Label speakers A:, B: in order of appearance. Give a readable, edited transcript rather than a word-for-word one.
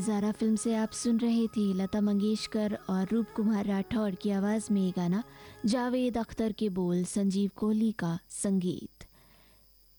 A: Zaara film से आप सुन रहे थे लता मंगेशकर और रूप कुमार राठौड़ की आवाज़ में ये गाना, जावेद अख्तर के बोल, संजीव कोहली का संगीत।